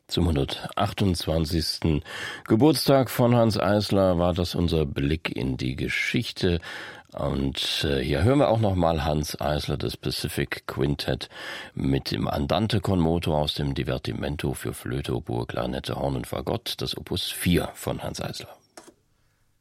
Zum 128. Geburtstag von Hanns Eisler war das unser Blick in die Geschichte. Und hier hören wir auch nochmal Hanns Eisler, das Pacific Quintet, mit dem Andante con moto aus dem Divertimento für Flöte, Oboe, Klarinette, Horn und Fagott, das Opus 4 von Hanns Eisler.